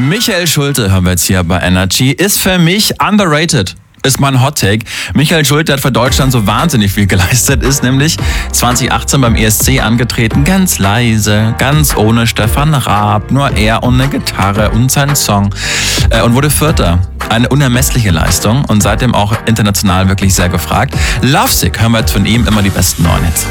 Michael Schulte haben wir jetzt hier bei Energy. Ist für mich underrated. Ist mein Hot Take. Michael Schulte hat für Deutschland so wahnsinnig viel geleistet, ist nämlich 2018 beim ESC angetreten, ganz leise, ganz ohne Stefan Raab, nur er und eine Gitarre und sein Song und wurde Vierter. Eine unermessliche Leistung und seitdem auch international wirklich sehr gefragt. Lovesick hören wir jetzt von ihm immer die besten neuen Hits.